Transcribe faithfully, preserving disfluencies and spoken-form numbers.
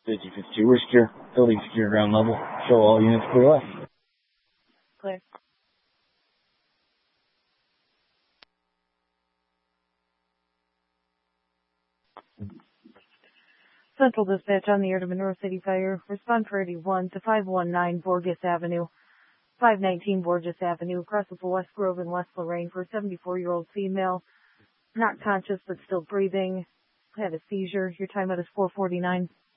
fifty fifty-two, we're secure. Building secure ground level. Show all units clear left. Clear. Central Dispatch on the air to Monroe City Fire. Respond priority one to five one nine Borges Avenue, five nineteen Borges Avenue, across the West Grove in West Lorraine for a seventy-four-year-old female, not conscious but still breathing, had a seizure. Your time out is four forty-nine.